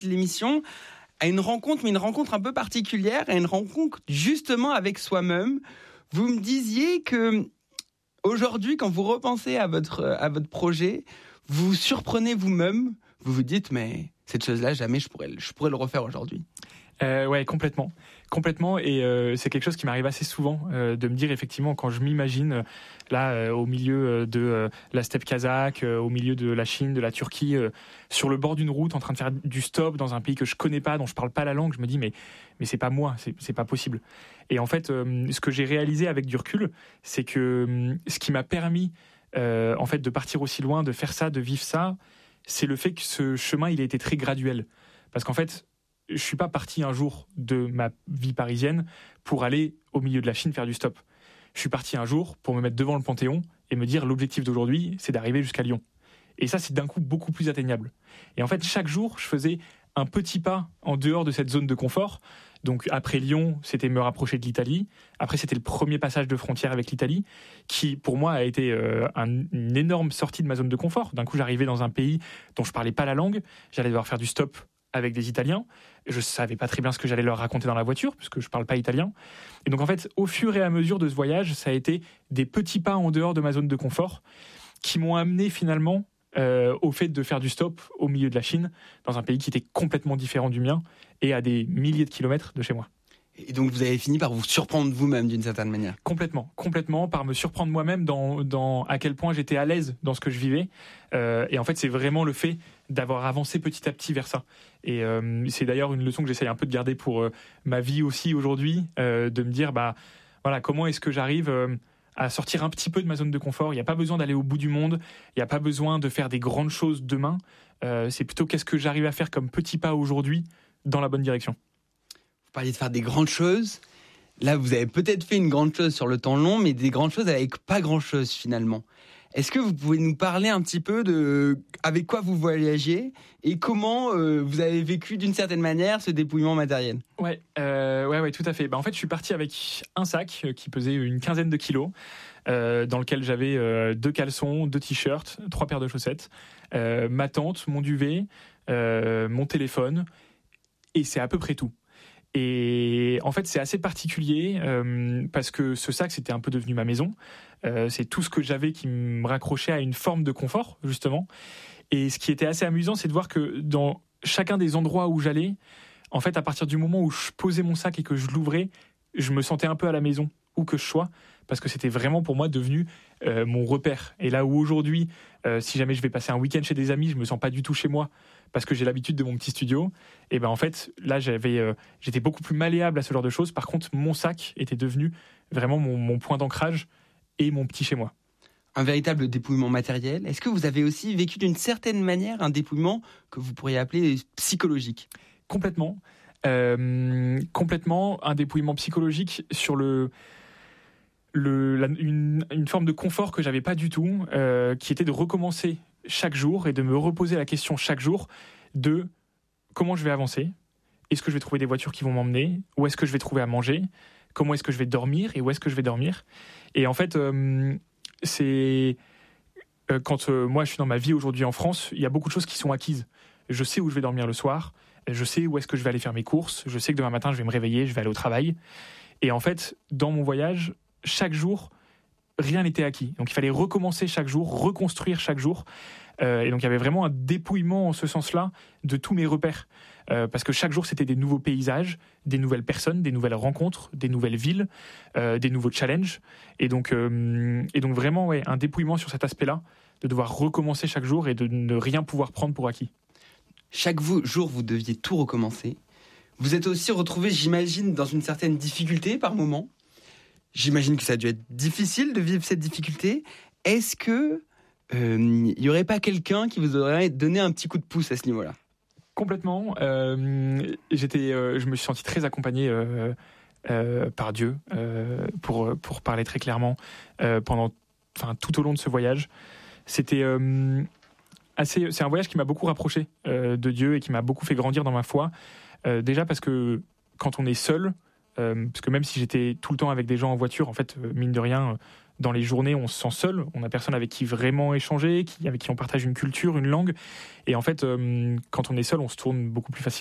l'émission à une rencontre, mais une rencontre un peu particulière, à une rencontre justement avec soi-même. Vous me disiez que aujourd'hui, quand vous repensez à votre projet, vous vous surprenez vous-même, vous vous dites, mais cette chose-là, jamais je pourrais le refaire aujourd'hui. Ouais, complètement, et c'est quelque chose qui m'arrive assez souvent de me dire effectivement quand je m'imagine là au milieu de la steppe kazakh, au milieu de la Chine, de la Turquie, sur le bord d'une route en train de faire du stop dans un pays que je connais pas, dont je parle pas la langue, je me dis mais c'est pas moi, c'est pas possible. Et en fait, ce que j'ai réalisé avec du recul, c'est que ce qui m'a permis en fait de partir aussi loin, de faire ça, de vivre ça, c'est le fait que ce chemin il a été très graduel, parce qu'en fait je suis pas parti un jour de ma vie parisienne pour aller au milieu de la Chine faire du stop. Je suis parti un jour pour me mettre devant le Panthéon et me dire l'objectif d'aujourd'hui, c'est d'arriver jusqu'à Lyon. Et ça, c'est d'un coup beaucoup plus atteignable. Et en fait, chaque jour, je faisais un petit pas en dehors de cette zone de confort. Donc après Lyon, c'était me rapprocher de l'Italie. Après, c'était le premier passage de frontière avec l'Italie, qui pour moi a été une énorme sortie de ma zone de confort. D'un coup, j'arrivais dans un pays dont je parlais pas la langue. J'allais devoir faire du stop avec des Italiens. Je savais pas très bien ce que j'allais leur raconter dans la voiture, puisque je parle pas italien. Et donc, en fait, au fur et à mesure de ce voyage, ça a été des petits pas en dehors de ma zone de confort qui m'ont amené finalement au fait de faire du stop au milieu de la Chine, dans un pays qui était complètement différent du mien et à des milliers de kilomètres de chez moi. Et donc, vous avez fini par vous surprendre vous-même d'une certaine manière. Complètement, par me surprendre moi-même dans à quel point j'étais à l'aise dans ce que je vivais. Et en fait, c'est vraiment le fait d'avoir avancé petit à petit vers ça. Et c'est d'ailleurs une leçon que j'essaye un peu de garder pour ma vie aussi aujourd'hui, de me dire, voilà, comment est-ce que j'arrive à sortir un petit peu de ma zone de confort. Il n'y a pas besoin d'aller au bout du monde, il n'y a pas besoin de faire des grandes choses demain. C'est plutôt qu'est-ce que j'arrive à faire comme petit pas aujourd'hui dans la bonne direction. Vous parliez de faire des grandes choses. Là, vous avez peut-être fait une grande chose sur le temps long, mais des grandes choses avec pas grand-chose finalement. Est-ce que vous pouvez nous parler un petit peu de avec quoi vous voyagez et comment vous avez vécu d'une certaine manière ce dépouillement matériel ? Ouais, tout à fait. En fait, je suis parti avec un sac qui pesait une quinzaine de kilos, dans lequel j'avais 2 caleçons, 2 t-shirts, 3 paires de chaussettes, ma tente, mon duvet, mon téléphone, et c'est à peu près tout. Et en fait, c'est assez particulier parce que ce sac, c'était un peu devenu ma maison. C'est tout ce que j'avais qui me raccrochait à une forme de confort, justement. Et ce qui était assez amusant, c'est de voir que dans chacun des endroits où j'allais, en fait, à partir du moment où je posais mon sac et que je l'ouvrais, je me sentais un peu à la maison, où que je sois, parce que c'était vraiment pour moi devenu mon repère. Et là où aujourd'hui, si jamais je vais passer un week-end chez des amis, je me sens pas du tout chez moi, parce que j'ai l'habitude de mon petit studio, et en fait, là, j'étais beaucoup plus malléable à ce genre de choses. Par contre, mon sac était devenu vraiment mon point d'ancrage et mon petit chez moi. Un véritable dépouillement matériel. Est-ce que vous avez aussi vécu d'une certaine manière un dépouillement que vous pourriez appeler psychologique ? Complètement, un dépouillement psychologique sur une forme de confort que j'avais pas du tout, qui était de recommencer chaque jour et de me reposer la question chaque jour de comment je vais avancer, est-ce que je vais trouver des voitures qui vont m'emmener, où est-ce que je vais trouver à manger, comment est-ce que je vais dormir et où est-ce que je vais dormir. Et en fait, c'est quand moi je suis dans ma vie aujourd'hui en France, il y a beaucoup de choses qui sont acquises. Je sais où je vais dormir le soir, je sais où est-ce que je vais aller faire mes courses, je sais que demain matin je vais me réveiller, je vais aller au travail. Et en fait, dans mon voyage, chaque jour, rien n'était acquis. Donc il fallait recommencer chaque jour, reconstruire chaque jour. Et donc il y avait vraiment un dépouillement en ce sens-là de tous mes repères. Parce que chaque jour, c'était des nouveaux paysages, des nouvelles personnes, des nouvelles rencontres, des nouvelles villes, des nouveaux challenges. Et donc vraiment, ouais, un dépouillement sur cet aspect-là, de devoir recommencer chaque jour et de ne rien pouvoir prendre pour acquis. Chaque jour, vous deviez tout recommencer. Vous êtes aussi retrouvé, j'imagine, dans une certaine difficulté par moment. J'imagine que ça a dû être difficile de vivre cette difficulté. Est-ce que y aurait pas quelqu'un qui vous aurait donné un petit coup de pouce à ce niveau-là ? Complètement. Je me suis senti très accompagné par Dieu, pour parler très clairement, tout au long de ce voyage. C'est un voyage qui m'a beaucoup rapproché de Dieu et qui m'a beaucoup fait grandir dans ma foi. Déjà parce que quand on est seul, parce que même si j'étais tout le temps avec des gens en voiture, en fait, mine de rien, dans les journées, on se sent seul, on n'a personne avec qui vraiment échanger, avec qui on partage une culture, une langue. Et en fait, quand on est seul, on se tourne beaucoup plus facilement